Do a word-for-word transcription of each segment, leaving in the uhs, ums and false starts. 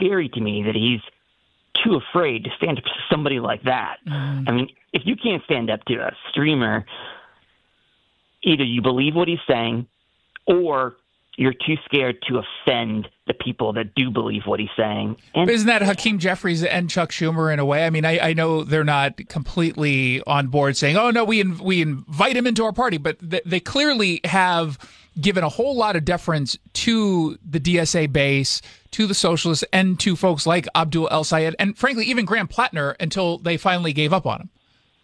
scary to me that he's too afraid to stand up to somebody like that. Mm. I mean, if you can't stand up to a streamer, either you believe what he's saying or you're too scared to offend the people that do believe what he's saying. And isn't that Hakeem Jeffries and Chuck Schumer in a way? I mean, I, I know they're not completely on board saying, oh, no, we in, we invite him into our party, but th- they clearly have given a whole lot of deference to the D S A base, to the socialists, and to folks like Abdul El-Sayed, and frankly, even Graham Plattner, until they finally gave up on him.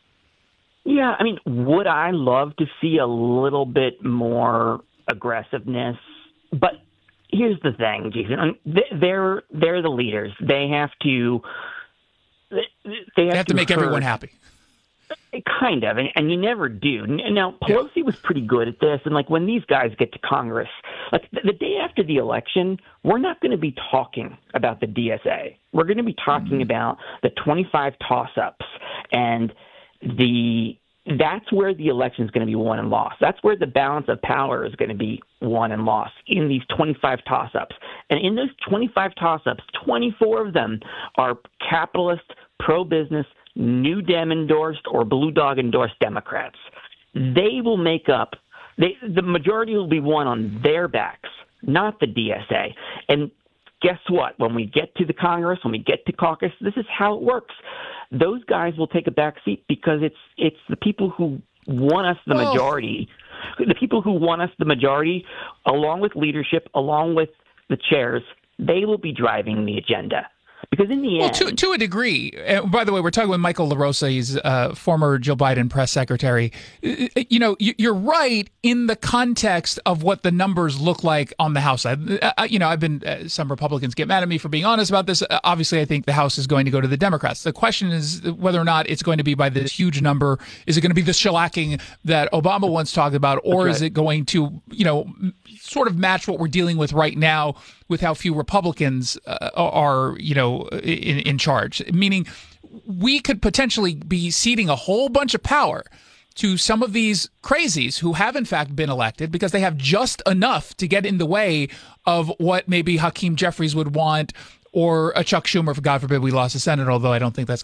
Yeah, I mean, would I love to see a little bit more aggressiveness? But here's the thing, Jason. They're they're the leaders. They have to. They have, they have to, to make hurt. everyone happy. Kind of, and, and you never do. Now, Pelosi yeah. was pretty good at this, and like when these guys get to Congress, like the, the day after the election, we're not going to be talking about the D S A. We're going to be talking mm-hmm. about the twenty-five toss-ups, and the that's where the election is going to be won and lost. That's where the balance of power is going to be won and lost, in these twenty-five toss-ups. And in those twenty-five toss-ups, twenty-four of them are capitalist, pro-business, New Dem endorsed or Blue Dog endorsed Democrats. They will make up, they, the majority will be won on their backs, not the D S A. And guess what? When we get to the Congress, when we get to caucus, this is how it works. Those guys will take a back seat because it's it's the people who want us the oh. majority, the people who want us the majority, along with leadership, along with the chairs, they will be driving the agenda. Because in the well, end, to, to a degree, uh, by the way, we're talking with Michael LaRosa. He's uh, former Joe Biden press secretary. You know, you're right in the context of what the numbers look like on the House side. Uh, you know, I've been, uh, some Republicans get mad at me for being honest about this. Uh, obviously, I think the House is going to go to the Democrats. The question is whether or not it's going to be by this huge number. Is it going to be the shellacking that Obama once talked about, or right. is it going to, you know, sort of match what we're dealing with right now with how few Republicans uh, are, you know, in, in charge? Meaning we could potentially be ceding a whole bunch of power to some of these crazies who have in fact been elected because they have just enough to get in the way of what maybe Hakeem Jeffries would want, or a Chuck Schumer, if God forbid we lost the Senate, although I don't think that's